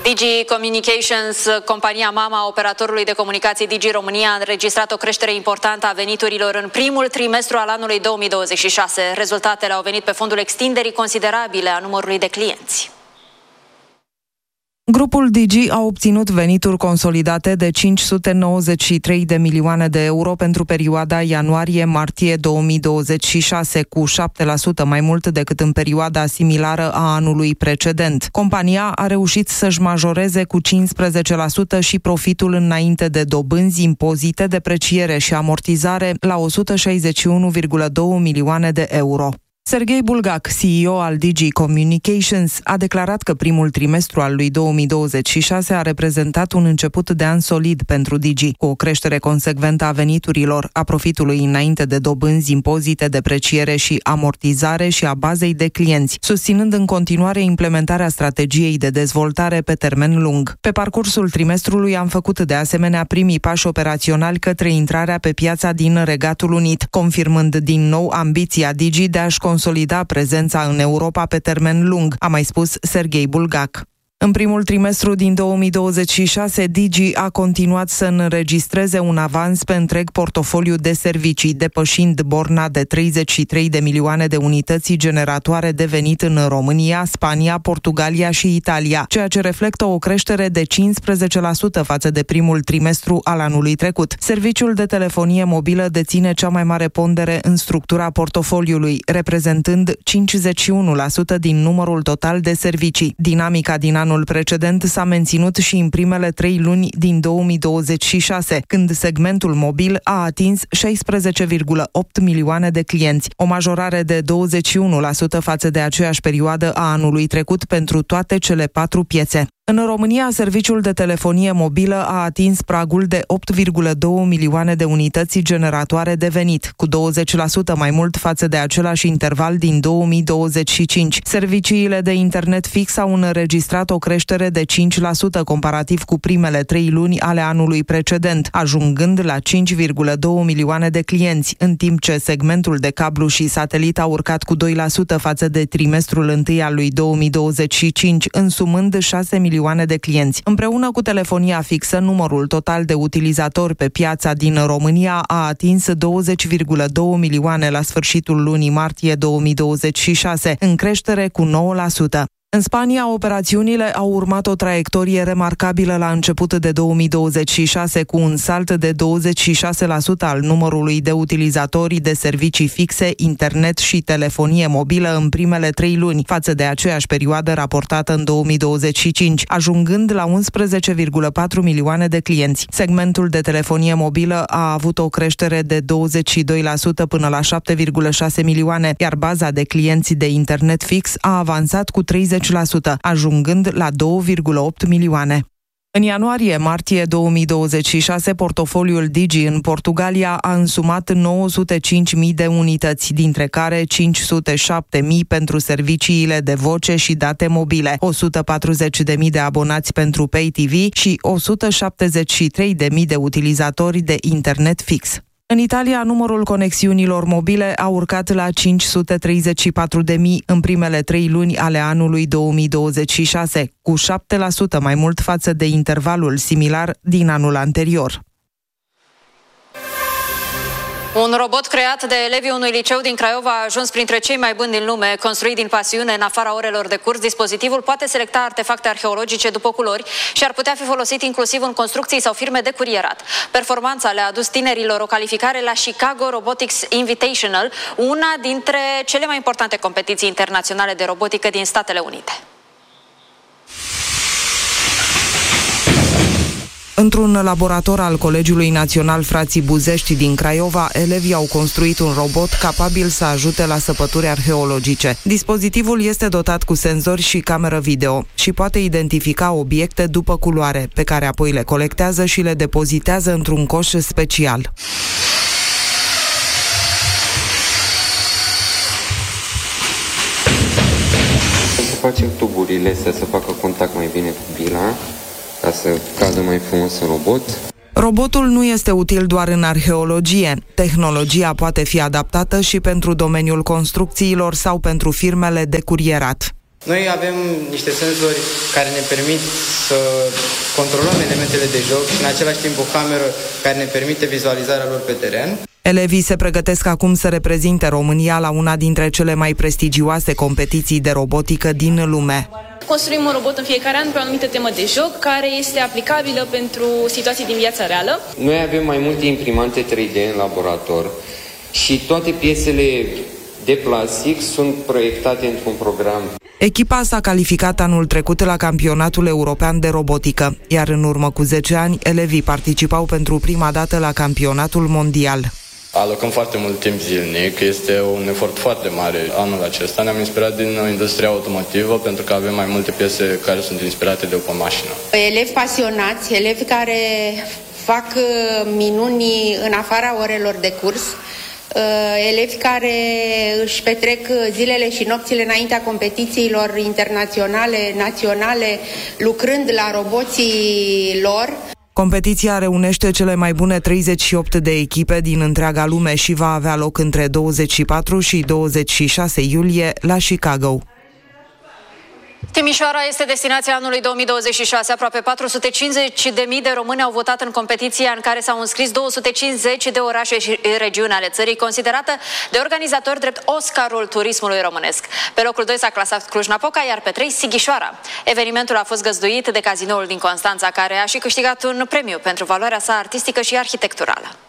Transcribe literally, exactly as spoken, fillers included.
Digi Communications, compania mama a operatorului de comunicații Digi România, a înregistrat o creștere importantă a veniturilor în primul trimestru al anului două mii douăzeci și șase. Rezultatele au venit pe fondul extinderii considerabile a numărului de clienți. Grupul Digi a obținut venituri consolidate de cinci sute nouăzeci și trei de milioane de euro pentru perioada ianuarie-martie două mii douăzeci și șase, cu șapte la sută mai mult decât în perioada similară a anului precedent. Compania a reușit să-și majoreze cu cincisprezece la sută și profitul înainte de dobânzi, impozite, depreciere și amortizare la o sută șaizeci și unu virgulă doi milioane de euro. Serghei Bulgac, C E O al Digi Communications, a declarat că primul trimestru al lui două mii douăzeci și șase a reprezentat un început de an solid pentru Digi, cu o creștere consecventă a veniturilor, a profitului înainte de dobânzi, impozite, depreciere și amortizare și a bazei de clienți, susținând în continuare implementarea strategiei de dezvoltare pe termen lung. Pe parcursul trimestrului am făcut de asemenea primii pași operaționali către intrarea pe piața din Regatul Unit, confirmând din nou ambiția Digi de a-și consolida prezența în Europa pe termen lung, a mai spus Serghei Bulgac. În primul trimestru din două mii douăzeci și șase, Digi a continuat să înregistreze un avans pe întreg portofoliu de servicii, depășind borna de treizeci și trei de milioane de unități generatoare de venit în România, Spania, Portugalia și Italia, ceea ce reflectă o creștere de cincisprezece la sută față de primul trimestru al anului trecut. Serviciul de telefonie mobilă deține cea mai mare pondere în structura portofoliului, reprezentând cincizeci și unu la sută din numărul total de servicii. Dinamica din anul precedent s-a menținut și în primele trei luni din două mii douăzeci și șase, când segmentul mobil a atins șaisprezece virgulă opt milioane de clienți, o majorare de douăzeci și unu la sută față de aceeași perioadă a anului trecut pentru toate cele patru piețe. În România, serviciul de telefonie mobilă a atins pragul de opt virgulă doi milioane de unități generatoare de venit, cu douăzeci la sută mai mult față de același interval din două mii douăzeci și cinci. Serviciile de internet fix au înregistrat o creștere de cinci la sută comparativ cu primele trei luni ale anului precedent, ajungând la cinci virgulă doi milioane de clienți, în timp ce segmentul de cablu și satelit a urcat cu doi la sută față de trimestrul întâi al lui două mii douăzeci și cinci, însumând șase milioane de clienți. Împreună cu telefonia fixă, numărul total de utilizatori pe piața din România a atins douăzeci virgulă doi milioane la sfârșitul lunii martie două mii douăzeci și șase, în creștere cu nouă la sută. În Spania, operațiunile au urmat o traiectorie remarcabilă la început de două mii douăzeci și șase, cu un salt de douăzeci și șase la sută al numărului de utilizatori de servicii fixe, internet și telefonie mobilă în primele trei luni, față de aceeași perioadă raportată în două mii douăzeci și cinci, ajungând la unsprezece virgulă patru milioane de clienți. Segmentul de telefonie mobilă a avut o creștere de douăzeci și doi la sută până la șapte virgulă șase milioane, iar baza de clienți de internet fix a avansat cu treizeci la sută, ajungând la doi virgulă opt milioane. În ianuarie-martie două mii douăzeci și șase, portofoliul Digi în Portugalia a însumat nouă sute cinci mii de unități, dintre care cinci sute șapte mii pentru serviciile de voce și date mobile, o sută patruzeci de mii de abonați pentru Pay T V și o sută șaptezeci și trei de mii de utilizatori de internet fix. În Italia, numărul conexiunilor mobile a urcat la cinci sute treizeci și patru de mii în primele trei luni ale anului două mii douăzeci și șase, cu șapte la sută mai mult față de intervalul similar din anul anterior. Un robot creat de elevii unui liceu din Craiova a ajuns printre cei mai buni din lume. Construit din pasiune în afara orelor de curs, dispozitivul poate selecta artefacte arheologice după culori și ar putea fi folosit inclusiv în construcții sau firme de curierat. Performanța le-a adus tinerilor o calificare la Chicago Robotics Invitational, una dintre cele mai importante competiții internaționale de robotică din Statele Unite. Într-un laborator al Colegiului Național Frații Buzești din Craiova, elevii au construit un robot capabil să ajute la săpături arheologice. Dispozitivul este dotat cu senzori și cameră video și poate identifica obiecte după culoare, pe care apoi le colectează și le depozitează într-un coș special. Să facem tuburile astea să facă contact mai bine cu bila, ca să cadă mai frumos în robot. Robotul nu este util doar în arheologie. Tehnologia poate fi adaptată și pentru domeniul construcțiilor sau pentru firmele de curierat. Noi avem niște senzori care ne permit să controlăm elementele de joc și în același timp o cameră care ne permite vizualizarea lor pe teren. Elevii se pregătesc acum să reprezinte România la una dintre cele mai prestigioase competiții de robotică din lume. Construim un robot în fiecare an pe o anumită temă de joc care este aplicabilă pentru situații din viața reală. Noi avem mai multe imprimante trei D în laborator și toate piesele de plastic sunt proiectate într-un program. Echipa s-a calificat anul trecut la Campionatul European de Robotică, iar în urmă cu zece ani, elevii participau pentru prima dată la Campionatul Mondial. Alocăm foarte mult timp zilnic, este un efort foarte mare anul acesta. Ne-am inspirat din industria automotivă pentru că avem mai multe piese care sunt inspirate de o mașină. Elevi pasionați, elevi care fac minuni în afara orelor de curs, elevi care își petrec zilele și nopțile înaintea competițiilor internaționale, naționale, lucrând la roboții lor. Competiția reunește cele mai bune treizeci și opt de echipe din întreaga lume și va avea loc între douăzeci și patru și douăzeci și șase iulie la Chicago. Timișoara este destinația anului două mii douăzeci și șase. Aproape patru sute cincizeci de mii de români au votat în competiția în care s-au înscris două sute cincizeci de orașe și regiuni ale țării, considerată de organizatori drept Oscarul turismului românesc. Pe locul doi s-a clasat Cluj-Napoca, iar pe trei Sighișoara. Evenimentul a fost găzduit de Cazinoul din Constanța, care a și câștigat un premiu pentru valoarea sa artistică și arhitecturală.